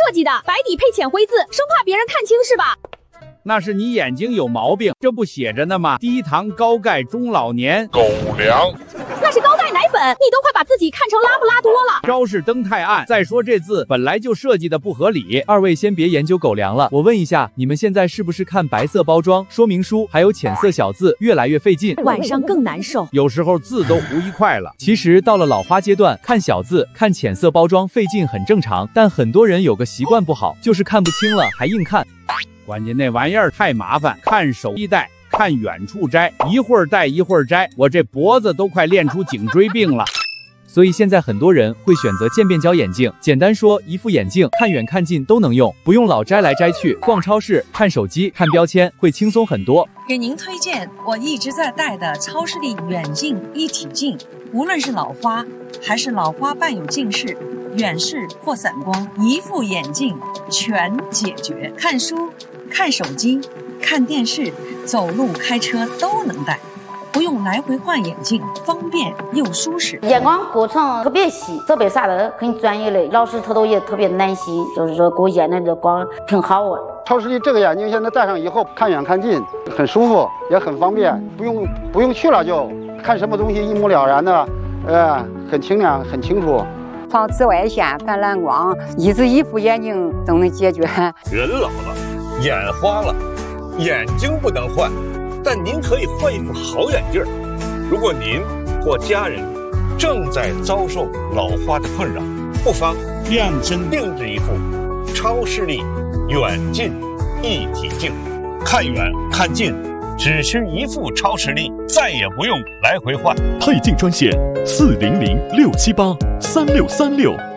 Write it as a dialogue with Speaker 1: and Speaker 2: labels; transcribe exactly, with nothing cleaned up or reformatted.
Speaker 1: 计的，白底配浅灰字，生怕别人看清是吧？
Speaker 2: 那是你眼睛有毛病，这不写着呢吗？低糖高钙中老年
Speaker 3: 狗粮。
Speaker 1: 那是高钙奶粉，你都快把自己看成拉布拉多了。
Speaker 2: 招式灯太暗，再说这字本来就设计的不合理。
Speaker 4: 二位先别研究狗粮了，我问一下，你们现在是不是看白色包装、说明书还有浅色小字越来越费劲，
Speaker 1: 晚上更难受，
Speaker 2: 有时候字都糊一块了。
Speaker 4: 其实到了老花阶段，看小字、看浅色包装费劲很正常，但很多人有个习惯不好，就是看不清了还硬看。
Speaker 2: 关键那玩意儿太麻烦，看手一戴，看远处摘，一会儿戴一会儿摘，我这脖子都快练出颈椎病了。
Speaker 4: 所以现在很多人会选择渐变焦眼镜，简单说，一副眼镜看远看近都能用，不用老摘来摘去。逛超市、看手机、看标签会轻松很多。
Speaker 5: 给您推荐我一直在戴的超视力远近一体镜，无论是老花还是老花伴有近视、远视或散光，一副眼镜全解决。看书、看手机、看电视、走路、开车都能戴。不用来回换眼镜，方便又舒适。
Speaker 6: 眼光过程特别细，设备啥的很专业的，老师他都也特别耐心，就是说给我验的这光挺好啊。
Speaker 7: 超视力这个眼镜现在戴上以后，看远看近很舒服，也很方便，不用不用去了就看什么东西一目了然的，呃，很清亮，很清楚。
Speaker 8: 防紫外线、反蓝光，一只一副眼镜都能解决。
Speaker 9: 人老了，眼花了，眼睛不能换。但您可以换一副好眼镜。如果您或家人正在遭受老花的困扰，不妨量身定制一副超视力远近一体镜，看远看近只需一副超视力，再也不用来回换。
Speaker 10: 配镜专线四零零六七八三六三六。